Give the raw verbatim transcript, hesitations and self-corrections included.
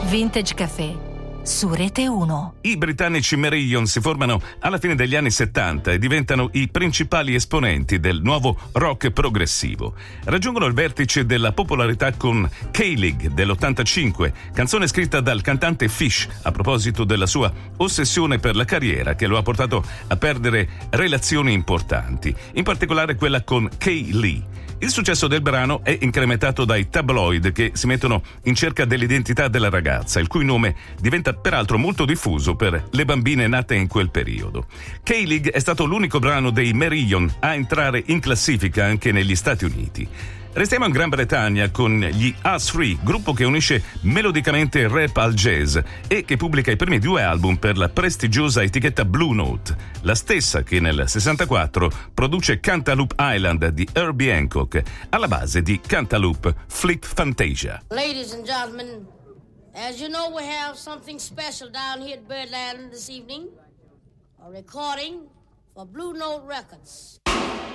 Vintage Café su Rete uno. I britannici Marillion si formano alla fine degli anni settanta e diventano i principali esponenti del nuovo rock progressivo. Raggiungono il vertice della popolarità con K-League dell'ottantacinque, canzone scritta dal cantante Fish a proposito della sua ossessione per la carriera che lo ha portato a perdere relazioni importanti, in particolare quella con Kay Lee. Il successo del brano è incrementato dai tabloid che si mettono in cerca dell'identità della ragazza, il cui nome diventa peraltro molto diffuso per le bambine nate in quel periodo. K-League è stato l'unico brano dei Marillion a entrare in classifica anche negli Stati Uniti. Restiamo in Gran Bretagna con gli Us Three, gruppo che unisce melodicamente il rap al jazz e che pubblica i primi due album per la prestigiosa etichetta Blue Note, la stessa che nel sessantaquattro produce Cantaloupe Island di Herbie Hancock, alla base di Cantaloupe Flip Fantasia. Ladies and gentlemen, as you know, we have something special down here at Birdland this evening, a recording for Blue Note Records.